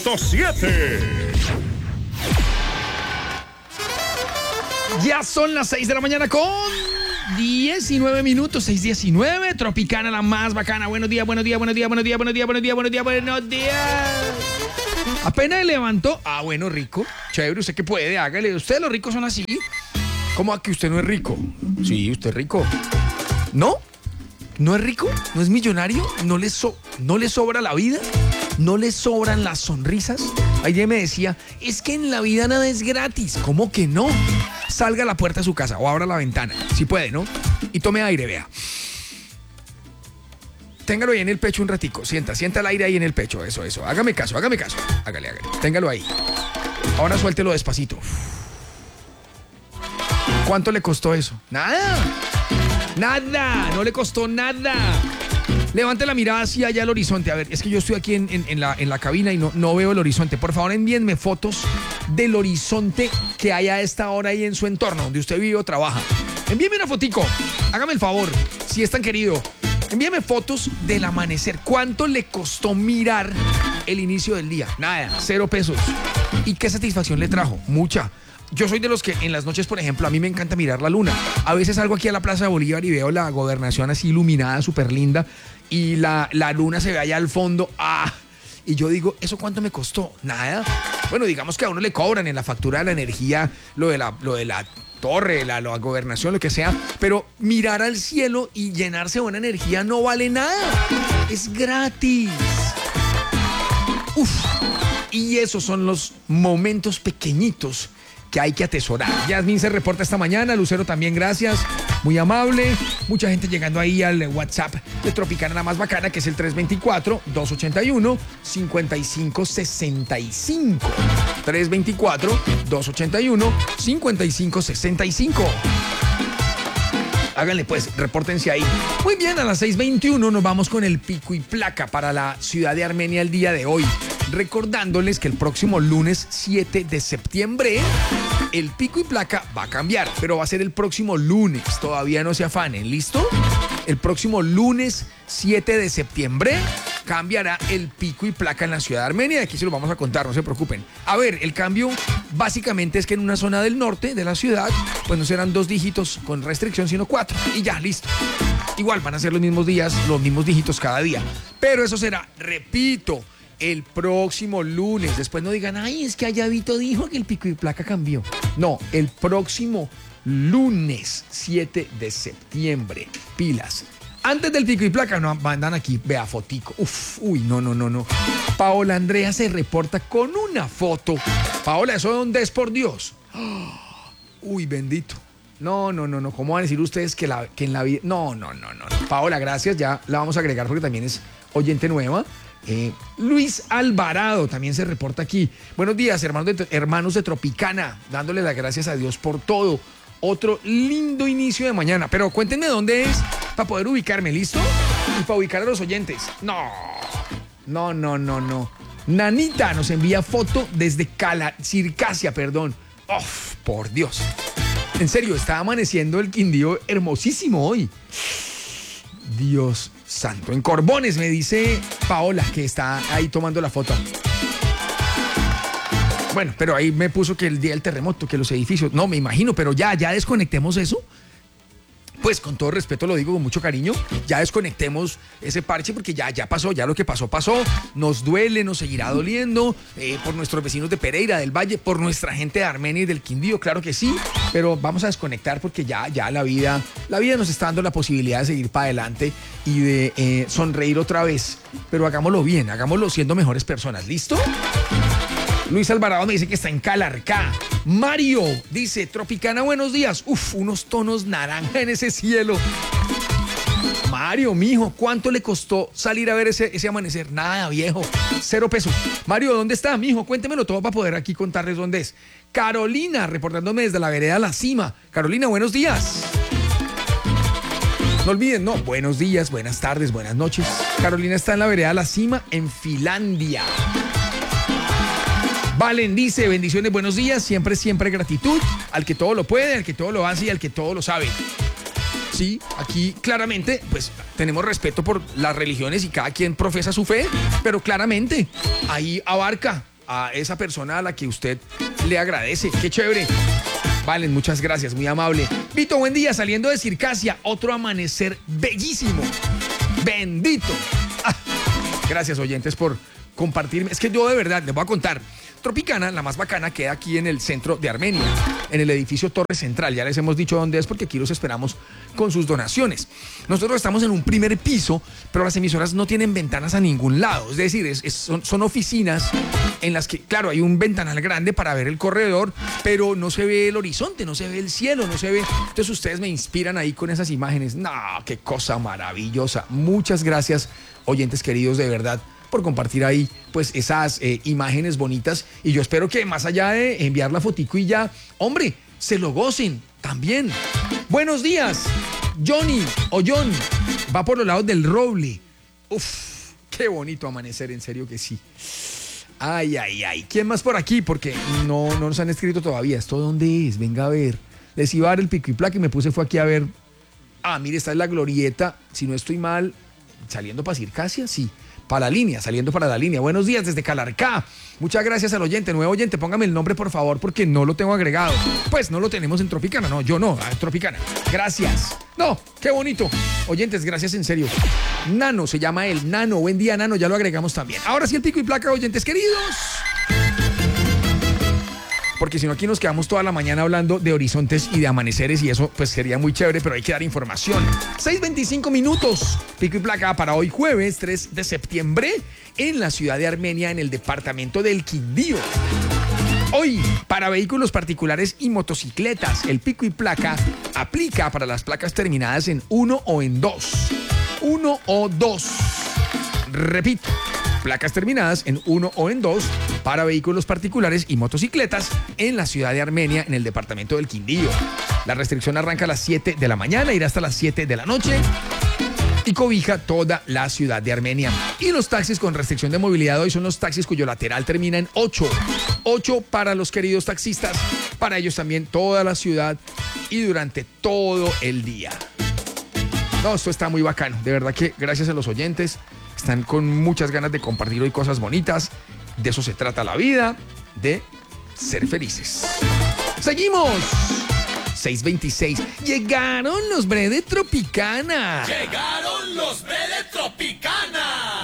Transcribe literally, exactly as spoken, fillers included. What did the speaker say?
punto siete. Ya son las seis de la mañana con diecinueve minutos, seis diecinueve. Tropicana, la más bacana. Buenos días, buenos días, buenos días, buenos días, buenos días, buenos días, buenos días, buenos días. Apenas levantó. Ah, bueno, rico. Chévere, usted que puede, hágale. Ustedes los ricos son así. ¿Cómo que usted no es rico? Sí, usted es rico. ¿No? ¿No es rico? ¿No es millonario? ¿No le, so- ¿No le sobra la vida? ¿No le sobran las sonrisas? Ayer me decía, es que en la vida nada es gratis. ¿Cómo que no? Salga a la puerta de su casa o abra la ventana, si puede, ¿no? Y tome aire, vea. Téngalo ahí en el pecho un ratico. Sienta, sienta el aire ahí en el pecho. Eso, eso. Hágame caso, hágame caso. Hágale, hágale. Téngalo ahí. Ahora suéltelo despacito. ¿Cuánto le costó eso? Nada. Nada. No le costó nada. Levante la mirada hacia allá al horizonte. A ver, es que yo estoy aquí en, en, en, la, en la cabina y no, no veo el horizonte. Por favor, envíenme fotos del horizonte que hay a esta hora ahí en su entorno, donde usted vive o trabaja. Envíenme una fotico. Hágame el favor, si es tan querido. Envíenme fotos del amanecer. ¿Cuánto le costó mirar el inicio del día? Nada, cero pesos. ¿Y qué satisfacción le trajo? Mucha. Yo soy de los que en las noches, por ejemplo, a mí me encanta mirar la luna. A veces salgo aquí a la Plaza de Bolívar y veo la gobernación así iluminada, súper linda, y la, la luna se ve allá al fondo. ¡Ah! Y yo digo, ¿eso cuánto me costó? Nada. Bueno, digamos que a uno le cobran en la factura de la energía lo de la, lo de la torre, la, la gobernación, lo que sea, pero mirar al cielo y llenarse de buena energía no vale nada. Es gratis. Uf. Y esos son los momentos pequeñitos que hay que atesorar. Yasmín se reporta esta mañana, Lucero también, gracias, muy amable. Mucha gente llegando ahí al WhatsApp de Tropicana, la más bacana, que es el tres dos cuatro, dos ocho uno, cinco cinco seis cinco. tres dos cuatro, dos ocho uno, cinco cinco seis cinco. Háganle pues, repórtense ahí. Muy bien, a las seis veintiuno nos vamos con el pico y placa para la ciudad de Armenia el día de hoy. Recordándoles que el próximo lunes siete de septiembre el pico y placa va a cambiar, pero va a ser el próximo lunes. Todavía no se afanen, ¿listo? El próximo lunes siete de septiembre cambiará el pico y placa en la ciudad de Armenia. Aquí se lo vamos a contar, no se preocupen. A ver, el cambio básicamente es que en una zona del norte de la ciudad, pues no serán dos dígitos con restricción, sino cuatro. Y ya, listo. Igual van a ser los mismos días, los mismos dígitos cada día. Pero eso será, repito, el próximo lunes. Después no digan, ay, es que Ayavito dijo que el pico y placa cambió. No, el próximo lunes siete de septiembre. Pilas. Antes del pico y placa, no mandan aquí, vea fotico. Uf, uy, no, no, no, no. Paola Andrea se reporta con una foto. Paola, ¿eso dónde es, por Dios? Uy, bendito. No, no, no, no. ¿Cómo van a decir ustedes que, la, que en la vida? No, no, no, no. Paola, gracias. Ya la vamos a agregar porque también es oyente nueva. Eh, Luis Alvarado también se reporta aquí. Buenos días, hermanos de, hermanos de Tropicana. Dándole las gracias a Dios por todo. Otro lindo inicio de mañana. Pero cuéntenme dónde es para poder ubicarme, ¿listo? Y para ubicar a los oyentes. No, no, no, no, no. Nanita nos envía foto desde Cala, Circasia, perdón. Oh, por Dios. En serio, está amaneciendo el Quindío hermosísimo hoy. Dios santo. En Corbones, me dice Paola, que está ahí tomando la foto. Bueno, pero ahí me puso que el día del terremoto, que los edificios... No, me imagino, pero ya, ya desconectemos eso. Pues con todo respeto lo digo con mucho cariño, ya desconectemos ese parche porque ya, ya pasó, ya lo que pasó, pasó. Nos duele, nos seguirá doliendo eh, por nuestros vecinos de Pereira, del Valle, por nuestra gente de Armenia y del Quindío, claro que sí. Pero vamos a desconectar porque ya, ya la vida, la vida nos está dando la posibilidad de seguir para adelante y de eh, sonreír otra vez. Pero hagámoslo bien, hagámoslo siendo mejores personas, ¿listo? Luis Alvarado me dice que está en Calarcá. Mario dice, Tropicana, buenos días. Uf, unos tonos naranja en ese cielo. Mario, mijo, ¿cuánto le costó salir a ver ese, ese amanecer? Nada, viejo, cero pesos. Mario, ¿dónde está, mijo? Cuéntemelo todo para poder aquí contarles dónde es. Carolina, reportándome desde la vereda La Cima. Carolina, buenos días. No olviden, no, buenos días, buenas tardes, buenas noches. Carolina está en la vereda La Cima, en Finlandia. Valen dice, bendiciones, buenos días, siempre, siempre gratitud al que todo lo puede, al que todo lo hace y al que todo lo sabe. Sí, aquí claramente, pues tenemos respeto por las religiones y cada quien profesa su fe, pero claramente ahí abarca a esa persona a la que usted le agradece. ¡Qué chévere! Valen, muchas gracias, muy amable. Vito, buen día, saliendo de Circasia, otro amanecer bellísimo. Bendito. Ah, gracias, oyentes, por compartirme. Es que yo de verdad les voy a contar. Tropicana, la más bacana, queda aquí en el centro de Armenia, en el edificio Torre Central. Ya les hemos dicho dónde es porque aquí los esperamos con sus donaciones. Nosotros estamos en un primer piso, pero las emisoras no tienen ventanas a ningún lado. Es decir, es, es, son, son oficinas en las que, claro, hay un ventanal grande para ver el corredor, pero no se ve el horizonte, no se ve el cielo, no se ve. Entonces ustedes me inspiran ahí con esas imágenes. No, qué cosa maravillosa. Muchas gracias, oyentes queridos, de verdad, por compartir ahí pues esas eh, imágenes bonitas, y yo espero que más allá de enviar la fotico y ya, hombre, se lo gocen también. Buenos días, Johnny o John, va por los lados del Roble. Uf, qué bonito amanecer, en serio que sí. Ay, ay, ay, ¿quién más por aquí? Porque no, no nos han escrito todavía. ¿Esto dónde es? Venga a ver. Les iba a dar el pico y placa y me puse fue aquí a ver. Ah, mire, esta es la glorieta, si no estoy mal, saliendo para Circasia, sí. Para la línea, saliendo para la línea. Buenos días desde Calarcá. Muchas gracias al oyente. Nuevo oyente, póngame el nombre, por favor, porque no lo tengo agregado. Pues no lo tenemos en Tropicana, no, yo no, en Tropicana. Gracias. No, qué bonito. Oyentes, gracias en serio. Nano se llama él. Nano, buen día, Nano, ya lo agregamos también. Ahora sí el pico y placa, oyentes queridos. Porque si no, aquí nos quedamos toda la mañana hablando de horizontes y de amaneceres, y eso pues sería muy chévere, pero hay que dar información. seis veinticinco minutos, pico y placa para hoy jueves tres de septiembre en la ciudad de Armenia, en el departamento del Quindío. Hoy, para vehículos particulares y motocicletas, el pico y placa aplica para las placas terminadas en uno o en dos. uno o dos. Repito. Placas terminadas en uno o en dos para vehículos particulares y motocicletas en la ciudad de Armenia, en el departamento del Quindío. La restricción arranca a las siete de la mañana, irá hasta las siete de la noche y cobija toda la ciudad de Armenia. Y los taxis con restricción de movilidad hoy son los taxis cuyo lateral termina en ocho. ocho para los queridos taxistas, para ellos también toda la ciudad y durante todo el día. No, esto está muy bacano, de verdad que gracias a los oyentes. Están con muchas ganas de compartir hoy cosas bonitas. De eso se trata la vida, de ser felices. ¡Seguimos! seis veintiséis. Llegaron los Bre de Tropicana. Llegaron los Bre de Tropicana.